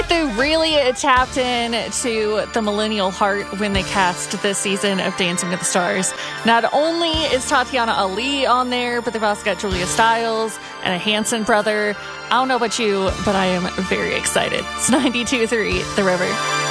like they really tapped in to the millennial heart when they cast this season of Dancing with the Stars. Not only is Tatiana Ali on there, but they've also got Julia Stiles and a Hanson brother. I don't know about you, but I am very excited. It's 92.3 The River.